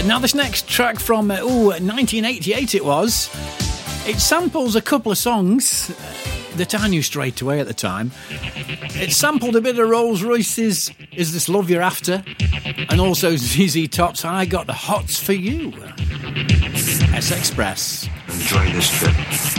Now this next track from 1988 it was. It samples a couple of songs that I knew straight away at the time. It sampled a bit of Rolls Royce's Is This Love You're After, and also ZZ Top's I Got the Hots for You. S Express. Enjoy this trip.